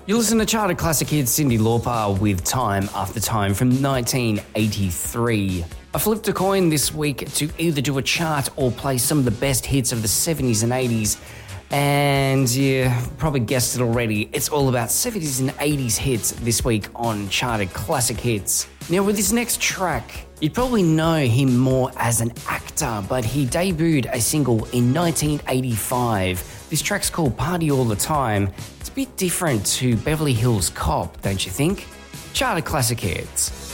You listen to Charted Classic Hits, Cyndi Lauper with Time After Time from 1983. I flipped a coin this week to either do a chart or play some of the best hits of the 70s and 80s. And you probably guessed it already, it's all about 70s and 80s hits this week on Charted Classic Hits. Now with this next track, you'd probably know him more as an actor, but he debuted a single in 1985. This track's called Party All the Time. It's a bit different to Beverly Hills Cop, don't you think? Charted Classic Hits.